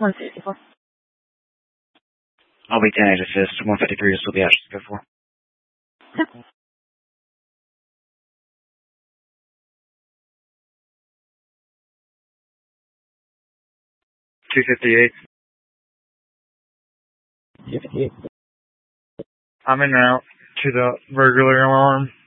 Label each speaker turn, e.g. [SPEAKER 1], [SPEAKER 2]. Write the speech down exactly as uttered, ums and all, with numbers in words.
[SPEAKER 1] one sixty-four.
[SPEAKER 2] I'll be ten eight assist. one fifty-three will still be out. Go for.
[SPEAKER 1] Okay.
[SPEAKER 2] two fifty-eight.
[SPEAKER 1] two fifty-eight.
[SPEAKER 2] I'm en route to the burglary alarm.